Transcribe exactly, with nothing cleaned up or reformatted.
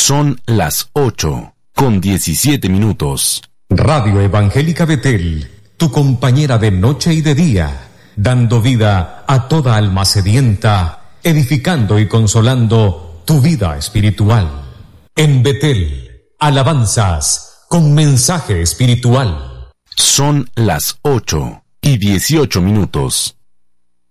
Son las ocho, con diecisiete minutos. Radio Evangélica Betel, tu compañera de noche y de día, dando vida a toda alma sedienta, edificando y consolando tu vida espiritual. En Betel, alabanzas con mensaje espiritual. Son las ocho y dieciocho minutos.